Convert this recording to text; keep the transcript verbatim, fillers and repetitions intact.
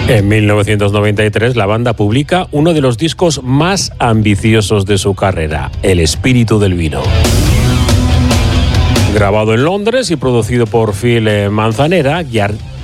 En mil novecientos noventa y tres la banda publica uno de los discos más ambiciosos de su carrera, El espíritu del vino. Grabado en Londres y producido por Phil Manzanera,